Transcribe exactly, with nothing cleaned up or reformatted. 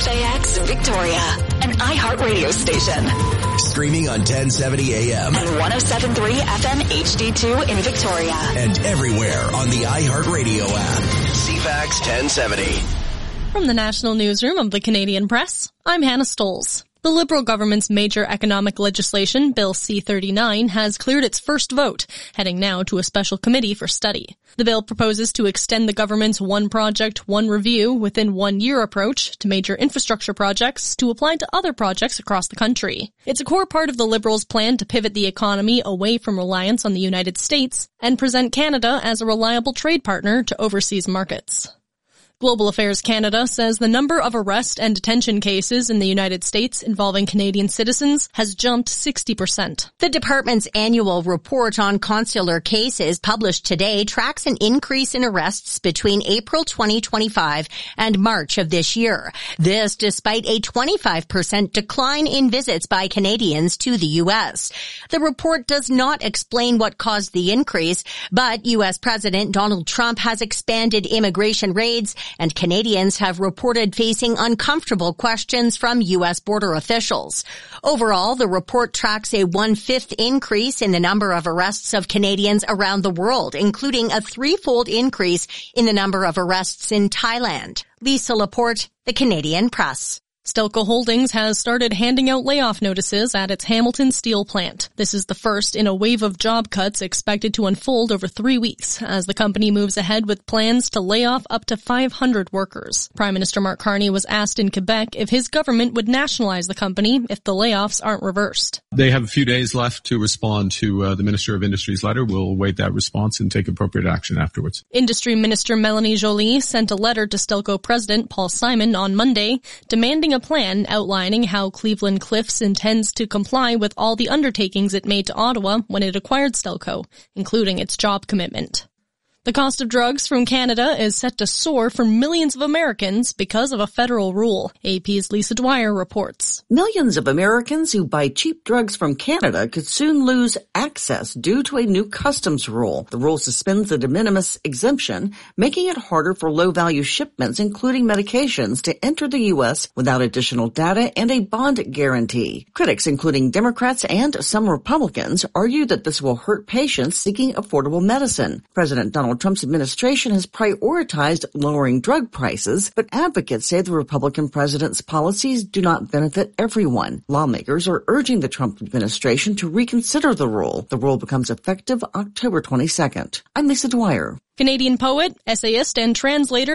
slash A X Victoria, an iHeart radio station. Streaming on ten seventy A M and one oh seven point three F M H D two in Victoria. And everywhere on the iHeart Radio app. C FAX ten seventy. From the National Newsroom of the Canadian Press, I'm Hannah Stolz. The Liberal government's major economic legislation, Bill C thirty-nine, has cleared its first vote, heading now to a special committee for study. The bill proposes to extend the government's one project, one review within one year approach to major infrastructure projects to apply to other projects across the country. It's a core part of the Liberals' plan to pivot the economy away from reliance on the United States and present Canada as a reliable trade partner to overseas markets. Global Affairs Canada says the number of arrest and detention cases in the United States involving Canadian citizens has jumped sixty percent. The department's annual report on consular cases published today tracks an increase in arrests between April twenty twenty-five and March of this year. This despite a twenty-five percent decline in visits by Canadians to the U S. The report does not explain what caused the increase, but U S President Donald Trump has expanded immigration raids, and Canadians have reported facing uncomfortable questions from U S border officials. Overall, the report tracks a one-fifth increase in the number of arrests of Canadians around the world, including a threefold increase in the number of arrests in Thailand. Lisa Laporte, The Canadian Press. Stelco Holdings has started handing out layoff notices at its Hamilton steel plant. This is the first in a wave of job cuts expected to unfold over three weeks as the company moves ahead with plans to lay off up to five hundred workers. Prime Minister Mark Carney was asked in Quebec if his government would nationalize the company if the layoffs aren't reversed. They have a few days left to respond to uh, the Minister of Industry's letter. We'll await that response and take appropriate action afterwards. Industry Minister Melanie Joly sent a letter to Stelco President Paul Simon on Monday demanding a plan outlining how Cleveland Cliffs intends to comply with all the undertakings it made to Ottawa when it acquired Stelco, including its job commitment. The cost of drugs from Canada is set to soar for millions of Americans because of a federal rule. A P's Lisa Dwyer reports. Millions of Americans who buy cheap drugs from Canada could soon lose access due to a new customs rule. The rule suspends the de minimis exemption, making it harder for low-value shipments, including medications, to enter the U S without additional data and a bond guarantee. Critics, including Democrats and some Republicans, argue that this will hurt patients seeking affordable medicine. President Donald Trump's administration has prioritized lowering drug prices, but advocates say the Republican president's policies do not benefit everyone. Lawmakers are urging the Trump administration to reconsider the rule. The rule becomes effective October twenty-second. I'm Lisa Dwyer. Canadian poet, essayist, and translator